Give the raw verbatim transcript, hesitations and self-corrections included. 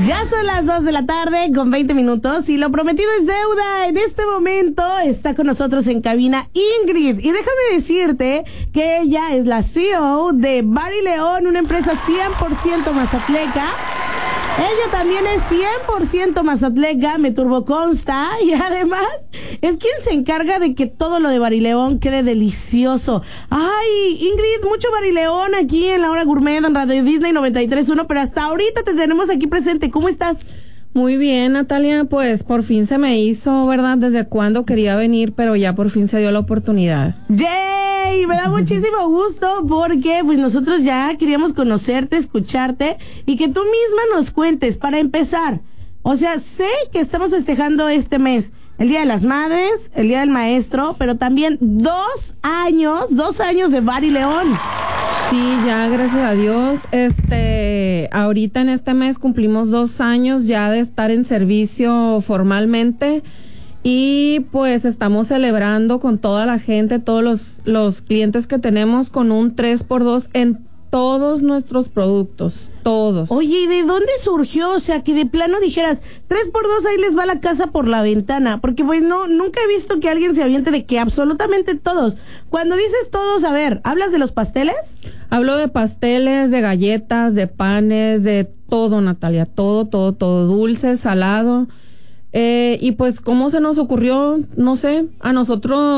Ya son las dos de la tarde con veinte minutos y lo prometido es deuda. En este momento está con nosotros en cabina Ingrid. Y déjame decirte que ella es la C E O de Bar y León, una empresa cien por ciento mazatleca. Ella también es cien por ciento mazatleca, me turboconsta, y además es quien se encarga de que todo lo de Bar y León quede delicioso. Ay, Ingrid, mucho Bar y León aquí en La Hora Gourmet en Radio Disney noventa y tres punto uno, pero hasta ahorita te tenemos aquí presente. ¿Cómo estás? Muy bien, Natalia, pues por fin se me hizo, ¿verdad? Desde cuándo quería venir, pero ya por fin se dio la oportunidad. ¡Yay! Me da muchísimo gusto porque pues nosotros ya queríamos conocerte, escucharte y que tú misma nos cuentes para empezar. O sea, sé que estamos festejando este mes el Día de las Madres, el Día del Maestro, pero también dos años, dos años de Bar y León. Sí, ya, gracias a Dios. Este, ahorita en este mes cumplimos dos años ya de estar en servicio formalmente y pues estamos celebrando con toda la gente, todos los, los clientes que tenemos con un tres por dos en todos nuestros productos, todos. Oye, ¿y de dónde surgió? O sea, que de plano dijeras, tres por dos ahí les va la casa por la ventana, porque pues no, nunca he visto que alguien se aviente de que absolutamente todos. Cuando dices todos, a ver, ¿hablas de los pasteles? Hablo de pasteles, de galletas, de panes, de todo, Natalia, todo, todo, todo, dulce, salado. Eh, y pues, ¿cómo se nos ocurrió? No sé, a nosotros